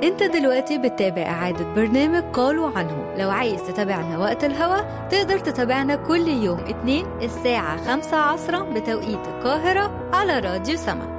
انت دلوقتي بتتابع إعادة برنامج قالوا عنه. لو عايز تتابعنا وقت الهوا تقدر تتابعنا كل يوم اثنين الساعة 5 عصرا بتوقيت القاهرة على راديو سما.